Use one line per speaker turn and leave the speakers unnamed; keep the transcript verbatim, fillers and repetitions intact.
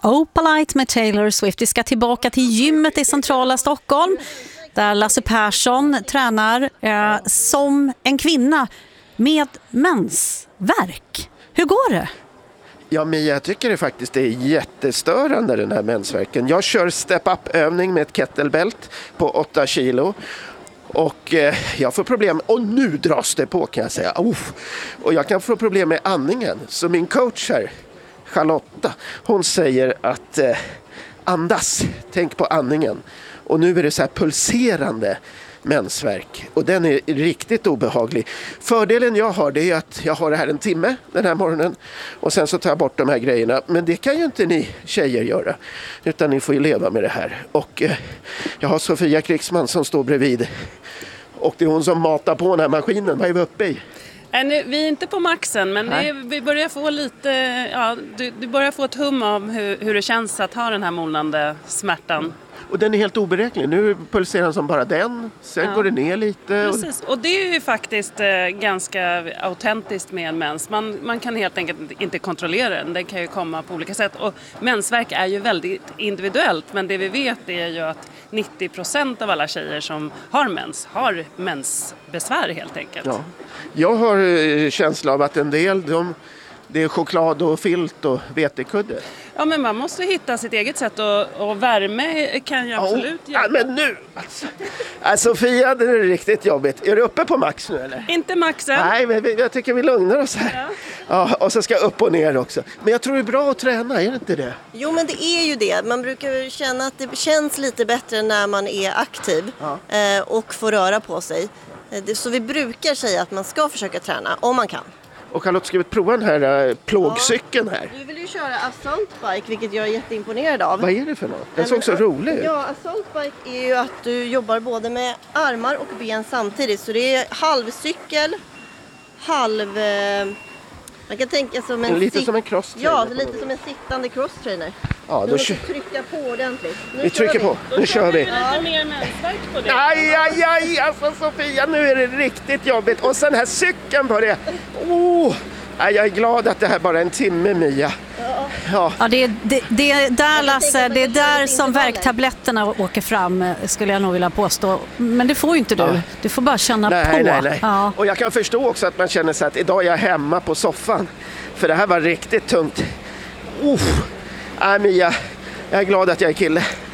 Opalite med Taylor Swift. Vi ska tillbaka till gymmet i centrala Stockholm där Lasse Persson tränar eh, som en kvinna med mensvärk. Hur går det?
Ja, Mia, jag tycker det faktiskt är jättestörande den här mensvärken. Jag kör step-up-övning med ett kettlebelt på åtta kilo. Och eh, jag får problem, och nu dras det på kan jag säga. Uff. Och jag kan få problem med andningen. Så min coach här, Charlotta, hon säger att eh, andas, tänk på andningen. Och nu är det så här pulserande mensvärk. Och den är riktigt obehaglig. Fördelen jag har, det är att jag har det här en timme den här morgonen. Och sen så tar jag bort de här grejerna. Men det kan ju inte ni tjejer göra. Utan ni får ju leva med det här. Och eh, jag har Sofia Krigsman som står bredvid. Och det är hon som matar på den här maskinen. Vad är vi uppe i?
Äh, nu, vi är inte på maxen, men det är, vi börjar få lite, ja, du, du börjar få ett hum av hur, hur det känns att ha den här molnande smärtan.
Och den är helt oberäknelig. Nu pulserar den som bara den. Sen ja. går det ner lite.
Precis. Och det är ju faktiskt eh, ganska autentiskt med en mens. Man, man kan helt enkelt inte kontrollera den. Den kan ju komma på olika sätt. Och mensvärk är ju väldigt individuellt. Men det vi vet är ju att nittio procent av alla tjejer som har mens har mensbesvär helt enkelt. Ja.
Jag har eh, känsla av att en del, de, det är choklad och filt och vetekudde.
Ja, men man måste hitta sitt eget sätt och, och värme kan ju absolut
oh,
hjälpa.
Ja, men nu! Alltså, alltså Sofia, det är riktigt jobbigt. Är du uppe på max nu eller?
Inte maxen.
Nej, men jag tycker vi lugnar oss här. Ja. Ja, och så ska jag upp och ner också. Men jag tror det är bra att träna, är det inte det?
Jo, men det är ju det. Man brukar känna att det känns lite bättre när man är aktiv ja. eh, och får röra på sig. Så vi brukar säga att man ska försöka träna om man kan.
Och Charlotte, ska vi prova den här äh, plågcykeln här?
Ja, du vill ju köra assault bike, vilket jag är jätteimponerad av.
Vad är det för något? Den såg så rolig ut.
Ja, assault bike är ju att du jobbar både med armar och ben samtidigt. Så det är halvcykel, halv... Eh, man kan tänka som en...
Lite
sit-
som en crosstrainer.
Ja, lite som en sittande crosstrainer.
Ja,
du
då
måste
kö-
trycka på ordentligt. Nu
vi trycker
vi.
på, nu
då
kör vi.
Då kör vi lite mer mensvärk på det.
Aj, aj, aj, alltså Sofia, nu är det riktigt jobbigt. Och sen här cykeln på det. Oh, jag är glad att det här bara är en timme, Mia.
Ja, ja det, är, det, det är där, Lasse, det är där som värktabletterna åker fram, skulle jag nog vilja påstå. Men det får ju inte du. Ja. Du får bara känna
nej,
på.
Nej, nej.
Ja.
Och jag kan förstå också att man känner sig att idag är jag hemma på soffan. För det här var riktigt tungt. Uh, äh, Mia, jag är glad att jag är kille.